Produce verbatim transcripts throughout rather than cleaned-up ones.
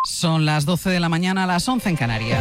Son las doce de la mañana, a las once en Canarias.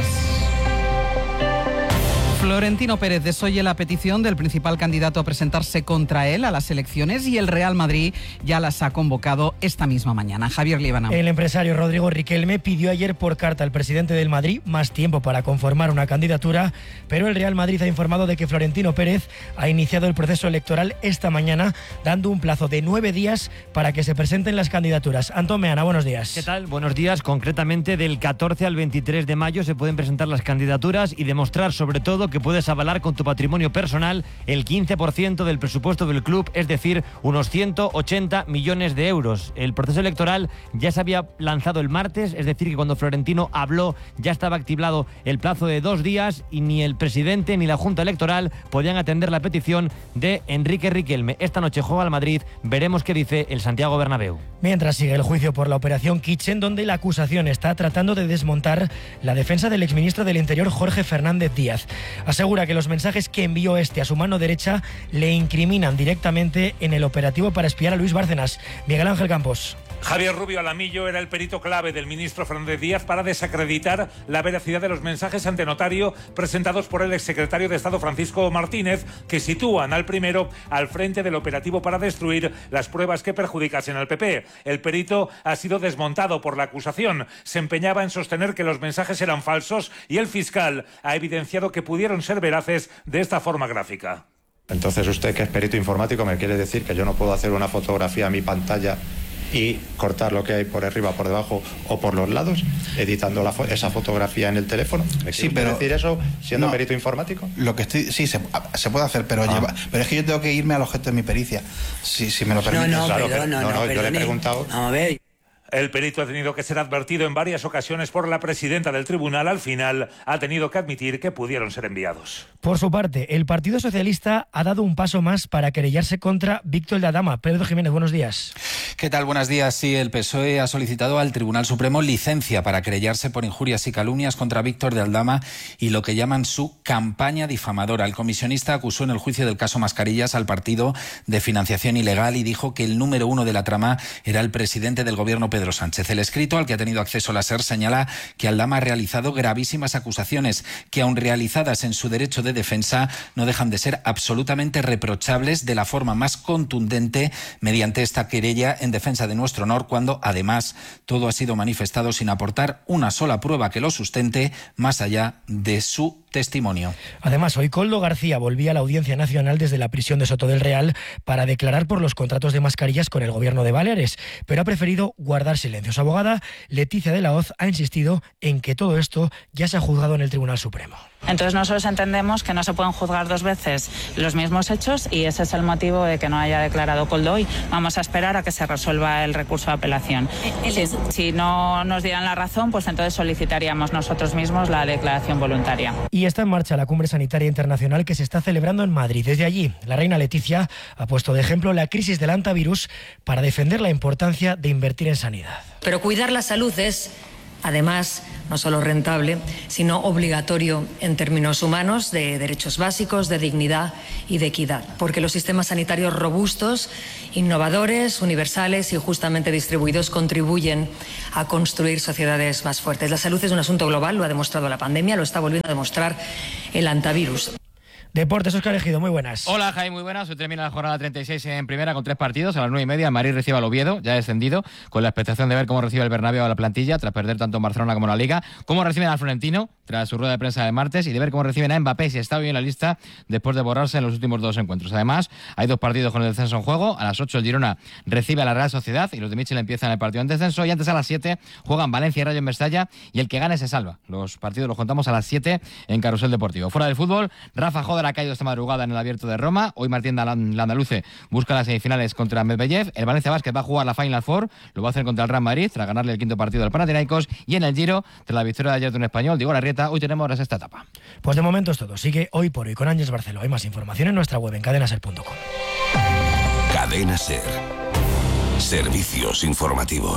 Florentino Pérez desoye la petición del principal candidato a presentarse contra él a las elecciones y el Real Madrid ya las ha convocado esta misma mañana. Javier Líbana. El empresario Rodrigo Riquelme pidió ayer por carta al presidente del Madrid más tiempo para conformar una candidatura, pero el Real Madrid ha informado de que Florentino Pérez ha iniciado el proceso electoral esta mañana, dando un plazo de nueve días para que se presenten las candidaturas. Antón Meana, buenos días. ¿Qué tal? Buenos días. Concretamente, del catorce al veintitrés de mayo se pueden presentar las candidaturas y demostrar sobre todo que puedes avalar con tu patrimonio personal el quince por ciento del presupuesto del club, es decir, unos ciento ochenta millones de euros. El proceso electoral ya se había lanzado el martes, es decir, que cuando Florentino habló ya estaba activado el plazo de dos días y ni el presidente ni la Junta Electoral podían atender la petición de Enrique Riquelme. Esta noche juega al Madrid, veremos qué dice el Santiago Bernabéu. Mientras sigue el juicio por la operación Kitchen, donde la acusación está tratando de desmontar la defensa del exministro del Interior Jorge Fernández Díaz. Asegura que los mensajes que envió este a su mano derecha le incriminan directamente en el operativo para espiar a Luis Bárcenas. Miguel Ángel Campos. Javier Rubio Alamillo era el perito clave del ministro Fernández Díaz para desacreditar la veracidad de los mensajes ante notario presentados por el exsecretario de Estado Francisco Martínez, que sitúan al primero al frente del operativo para destruir las pruebas que perjudicasen al P P. El perito ha sido desmontado por la acusación. Se empeñaba en sostener que los mensajes eran falsos y el fiscal ha evidenciado que pudieron ser veraces de esta forma gráfica. Entonces, usted, que es perito informático, ¿me quiere decir que yo no puedo hacer una fotografía a mi pantalla y cortar lo que hay por arriba, por debajo o por los lados, editando la fo- esa fotografía en el teléfono? ¿Me sí, pero decir eso siendo no, perito informático? Lo que estoy, sí, se, se puede hacer, pero, ah. lleva, pero es que yo tengo que irme al objeto de mi pericia, si, si me lo permite. No, no, claro, pero, pero, no, no, no, no, yo le he preguntado. A ver. El perito ha tenido que ser advertido en varias ocasiones por la presidenta del tribunal. Al final ha tenido que admitir que pudieron ser enviados. Por su parte, el Partido Socialista ha dado un paso más para querellarse contra Víctor de Adama. Pedro Jiménez, buenos días. ¿Qué tal? Buenos días. Sí, el P S O E ha solicitado al Tribunal Supremo licencia para querellarse por injurias y calumnias contra Víctor de Aldama y lo que llaman su campaña difamadora. El comisionista acusó en el juicio del caso Mascarillas al partido de financiación ilegal y dijo que el número uno de la trama era el presidente del gobierno, Pedro Sánchez. El escrito, al que ha tenido acceso la SER, señala que Aldama ha realizado gravísimas acusaciones que, aun realizadas en su derecho de defensa, no dejan de ser absolutamente reprochables de la forma más contundente mediante esta querella en defensa de nuestro honor, cuando además todo ha sido manifestado sin aportar una sola prueba que lo sustente más allá de su testimonio. Además, hoy Koldo García volvía a la Audiencia Nacional desde la prisión de Soto del Real para declarar por los contratos de mascarillas con el gobierno de Baleares, pero ha preferido guardar silencio. Su abogada, Leticia de la Hoz, ha insistido en que todo esto ya se ha juzgado en el Tribunal Supremo. Entonces nosotros entendemos que no se pueden juzgar dos veces los mismos hechos y ese es el motivo de que no haya declarado Koldo hoy. Vamos a esperar a que se resuelva el recurso de apelación. Si, si no nos dieran la razón, pues entonces solicitaríamos nosotros mismos la declaración voluntaria. Y está en marcha la Cumbre Sanitaria Internacional que se está celebrando en Madrid. Desde allí, la reina Leticia ha puesto de ejemplo la crisis del antivirus para defender la importancia de invertir en sanidad. Pero cuidar la salud es, además, no solo rentable, sino obligatorio en términos humanos, de derechos básicos, de dignidad y de equidad. Porque los sistemas sanitarios robustos, innovadores, universales y justamente distribuidos contribuyen a construir sociedades más fuertes. La salud es un asunto global, lo ha demostrado la pandemia, lo está volviendo a demostrar el antivirus. Deportes, Óscar Ejido, muy buenas. Hola, Jaime, muy buenas. Hoy termina la jornada treinta y seis en primera con tres partidos. A las nueve y media, Madrid recibe al Oviedo, ya descendido, con la expectación de ver cómo recibe el Bernabéu a la plantilla, tras perder tanto en Barcelona como en la Liga. Cómo reciben al Florentino, tras su rueda de prensa de martes, y de ver cómo reciben a Mbappé, si está bien en la lista, después de borrarse en los últimos dos encuentros. Además, hay dos partidos con el descenso en juego. A las ocho, el Girona recibe a la Real Sociedad, y los de Michel empiezan el partido en descenso. Y antes, a las siete, juegan Valencia y Rayo en Mestalla, y el que gane se salva. Los partidos los contamos a las siete en Carrusel Deportivo. Fuera del fútbol, Rafa Joder ha caído esta madrugada en el Abierto de Roma. Hoy Martín Landaluce busca las semifinales contra Medvedev. El Valencia Basket va a jugar la Final Four, lo va a hacer contra el Real Madrid tras ganarle el quinto partido del Panathinaikos, y en el Giro, tras la victoria de ayer de un español, Diego Larrieta, hoy tenemos la sexta etapa. Pues de momento es todo. Sigue Hoy por Hoy con Ángeles Barceló. Hay más información en nuestra web en cadena ser punto com. Cadena Ser. Servicios informativos.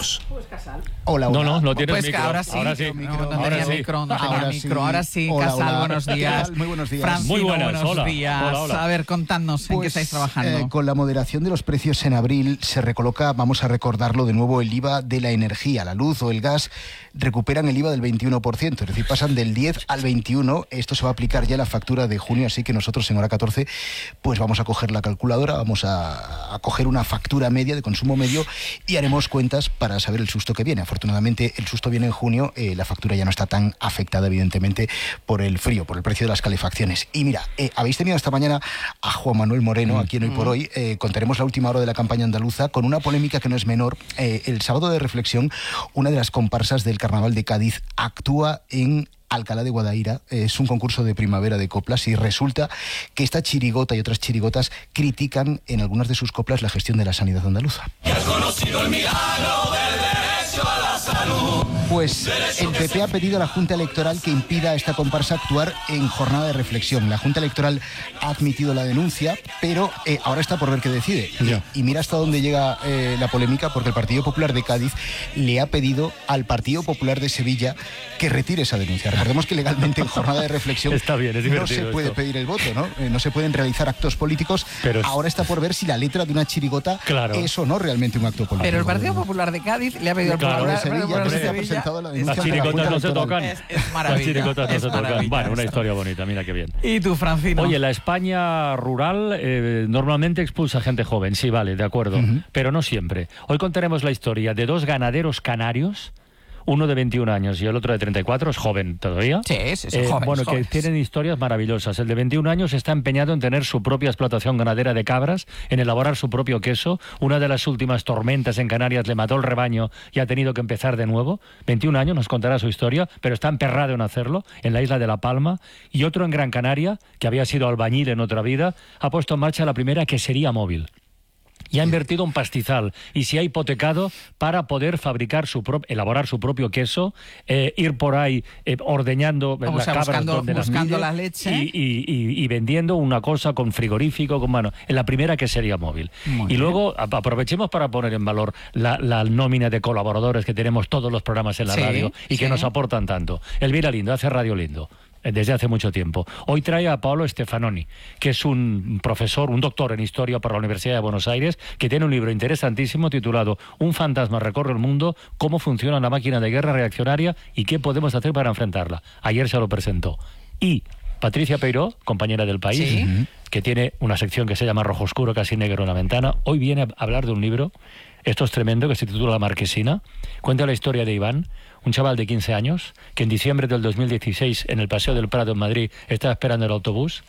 Casal. Hola, hola. No, no, no tienes Pues que micro. ahora sí. Ahora sí. No, no ahora tenía sí. micro, no tenía Ahora micro. sí. Ahora sí, Hola, Casal, hola. buenos ¿Qué días. tal? Muy buenos días. Francino, Muy buenas, buenos hola. días. Hola, hola. A ver, contadnos, ¿en qué Pues, estáis trabajando? eh, con la moderación de los precios en abril se recoloca, vamos a recordarlo de nuevo, el I V A de la energía. La luz o el gas recuperan el I V A del veintiuno por ciento, es decir, pasan del diez al veintiuno. Esto se va a aplicar ya en la factura de junio, así que nosotros en Hora catorce pues vamos a coger la calculadora, vamos a, a coger una factura media de consumo medio y haremos cuentas para saber el susto que viene. Afortunadamente el susto viene en junio, eh, la factura ya no está tan afectada evidentemente por el frío, por el precio de las calefacciones. Y mira, eh, habéis tenido esta mañana a Juan Manuel Moreno, mm. aquí en Hoy por Hoy. Eh, contaremos la última hora de la campaña andaluza con una polémica que no es menor. Eh, el sábado de reflexión, una de las comparsas del Carnaval de Cádiz actúa en Alcalá de Guadaira. Es un concurso de primavera de coplas y resulta que esta chirigota y otras chirigotas critican en algunas de sus coplas la gestión de la sanidad andaluza. ¿Has conocido el milagro del derecho a la salud? Pues el P P ha pedido a la Junta Electoral que impida a esta comparsa actuar en jornada de reflexión. La Junta Electoral ha admitido la denuncia, pero eh, ahora está por ver qué decide. Yeah. Y, y mira hasta dónde llega eh, la polémica, porque el Partido Popular de Cádiz le ha pedido al Partido Popular de Sevilla que retire esa denuncia. Recordemos que legalmente en jornada de reflexión Está bien, es no se divertido puede esto. pedir el voto, ¿no? Eh, no se pueden realizar actos políticos. Pero es- ahora está por ver si la letra de una chirigota Claro. es o no realmente un acto político. Pero el Partido Popular de Cádiz le ha pedido al Claro, Popular de Sevilla, Popular hombre, de ha Sevilla. presentado la Es- denuncia Las ante la chirigotas Junta no se Electoral. tocan. Es- es maravilla, Las chirigotas no es se tocan. maravilla Bueno, una esto. historia bonita, mira qué bien. ¿Y tú, Francino? Oye, la España rural eh, normalmente expulsa gente joven, sí, vale, de acuerdo, uh-huh. pero no siempre. Hoy contaremos la historia de dos ganaderos canarios, uno de veintiún años y el otro de treinta y cuatro, es joven todavía. Sí, sí, sí, Eh, jóvenes, bueno, jóvenes. que tienen historias maravillosas. El de veintiún años está empeñado en tener su propia explotación ganadera de cabras, en elaborar su propio queso. Una de las últimas tormentas en Canarias le mató el rebaño y ha tenido que empezar de nuevo. veintiún años, nos contará su historia, pero está emperrado en hacerlo, en la isla de La Palma. Y otro en Gran Canaria, que había sido albañil en otra vida, ha puesto en marcha la primera quesería móvil. Y ha invertido un pastizal y se ha hipotecado para poder fabricar su pro- elaborar su propio queso, eh, ir por ahí eh, ordeñando O las sea, cabras buscando- donde las buscando mide la leche. y, y- y- y vendiendo una cosa con frigorífico, con mano, en la primera quesería móvil. Muy y bien. luego a- aprovechemos para poner en valor la, la nómina de colaboradores que tenemos todos los programas en la Sí, radio y que sí. nos aportan tanto. Elvira Lindo hace Radio Lindo desde hace mucho tiempo. Hoy trae a Paolo Stefanoni, que es un profesor, un doctor en historia por la Universidad de Buenos Aires, que tiene un libro interesantísimo titulado Un fantasma recorre el mundo, cómo funciona la máquina de guerra reaccionaria y qué podemos hacer para enfrentarla. Ayer se lo presentó. Y Patricia Peiró, compañera del País, Sí. que tiene una sección que se llama Rojo Oscuro, casi negro en la ventana, hoy viene a hablar de un libro, esto es tremendo, que se titula La Marquesina. Cuenta la historia de Iván, un chaval de quince años, que en diciembre del dos mil dieciséis, en el Paseo del Prado en Madrid, estaba esperando el autobús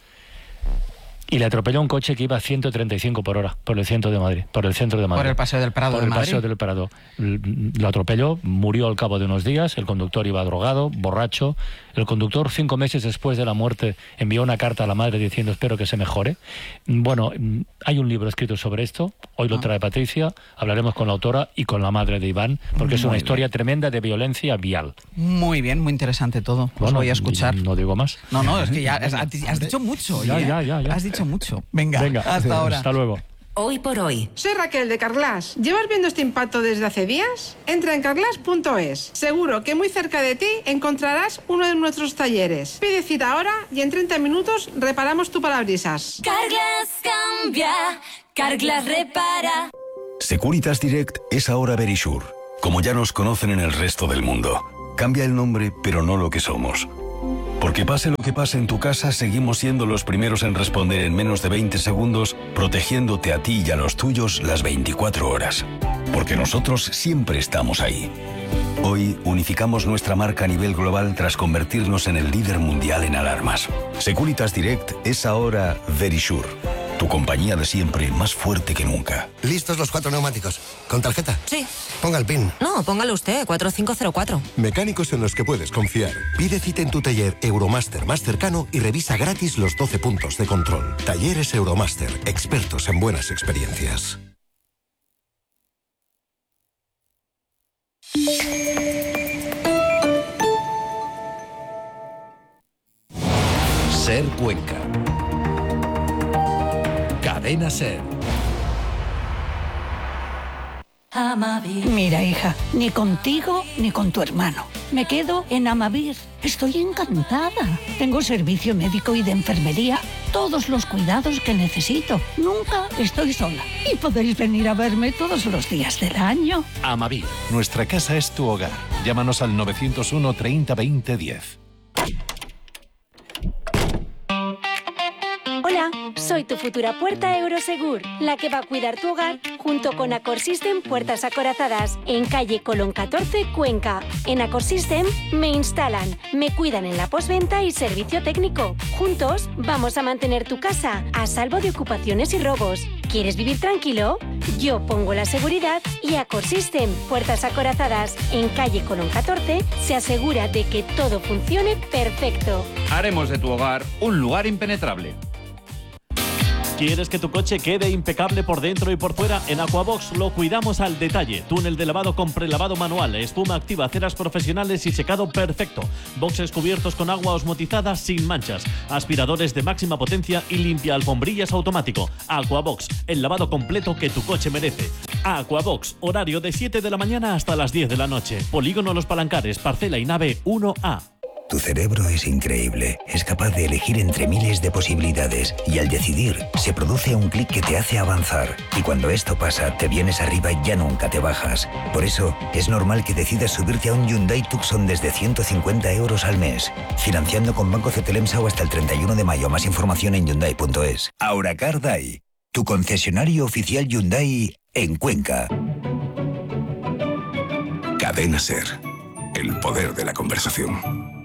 y le atropelló un coche que iba a ciento treinta y cinco por hora por el centro de Madrid, por el centro de Madrid. Por el Paseo del Prado Por de el Madrid. Paseo del Prado. L- Lo atropelló, murió al cabo de unos días, el conductor iba drogado, borracho. El conductor, cinco meses después de la muerte, envió una carta a la madre diciendo espero que se mejore. Bueno, mm, hay un libro escrito sobre esto, hoy lo Ah. trae Patricia, hablaremos con la autora y con la madre de Iván, porque es Muy una bien. historia tremenda de violencia vial. Muy bien, muy interesante todo. Os Bueno, voy a escuchar. No digo más. No, no, es que ya has, has dicho mucho. Ya, oye, ya, ya, ya. Has dicho mucho. Venga, Venga, hasta ahora. Hasta luego. Hoy por hoy. Soy Raquel de Carglass. ¿Llevas viendo este impacto desde hace días? Entra en carglass punto es. Seguro que muy cerca de ti encontrarás uno de nuestros talleres. Pide cita ahora y en treinta minutos reparamos tu parabrisas. Carglass cambia, Carglass repara. Securitas Direct es ahora Verisure, como ya nos conocen en el resto del mundo. Cambia el nombre, pero no lo que somos. Porque pase lo que pase en tu casa, seguimos siendo los primeros en responder en menos de veinte segundos, protegiéndote a ti y a los tuyos las veinticuatro horas. Porque nosotros siempre estamos ahí. Hoy unificamos nuestra marca a nivel global tras convertirnos en el líder mundial en alarmas. Securitas Direct es ahora Verisure, tu compañía de siempre más fuerte que nunca. ¿Listos los cuatro neumáticos? ¿Con tarjeta? Sí. Ponga el PIN. No, póngalo usted, cuatro cinco cero cuatro. Mecánicos en los que puedes confiar. Pide cita en tu taller Euromaster más cercano y revisa gratis los doce puntos de control. Talleres Euromaster, expertos en buenas experiencias. Ser Cuenca. Cadena Ser. Amavir. Mira, hija, ni contigo ni con tu hermano. Me quedo en Amavir. Estoy encantada. Tengo servicio médico y de enfermería, todos los cuidados que necesito. Nunca estoy sola. Y podéis venir a verme todos los días del año. Amavir, nuestra casa es tu hogar. Llámanos al novecientos uno treinta veinte diez. Hola, soy tu futura puerta Eurosegur, la que va a cuidar tu hogar junto con Acorsystem Puertas Acorazadas, en calle Colón catorce, Cuenca. En Acorsystem me instalan, me cuidan en la postventa y servicio técnico. Juntos vamos a mantener tu casa a salvo de ocupaciones y robos. ¿Quieres vivir tranquilo? Yo pongo la seguridad y Acorsystem Puertas Acorazadas, en calle Colón catorce, se asegura de que todo funcione perfecto. Haremos de tu hogar un lugar impenetrable. ¿Quieres que tu coche quede impecable por dentro y por fuera? En Aquabox lo cuidamos al detalle. Túnel de lavado con prelavado manual, espuma activa, ceras profesionales y secado perfecto. Boxes cubiertos con agua osmotizada sin manchas. Aspiradores de máxima potencia y limpia alfombrillas automático. Aquabox, el lavado completo que tu coche merece. Aquabox, horario de siete de la mañana hasta las diez de la noche. Polígono Los Palancares, parcela y nave uno A. Tu cerebro es increíble, es capaz de elegir entre miles de posibilidades y al decidir se produce un clic que te hace avanzar. Y cuando esto pasa, te vienes arriba y ya nunca te bajas. Por eso, es normal que decidas subirte a un Hyundai Tucson desde ciento cincuenta euros al mes, financiando con Banco Cetelemsa o hasta el treinta y uno de mayo. Más información en Hyundai punto es. Auracar Dai, tu concesionario oficial Hyundai en Cuenca. Cadena Ser, el poder de la conversación.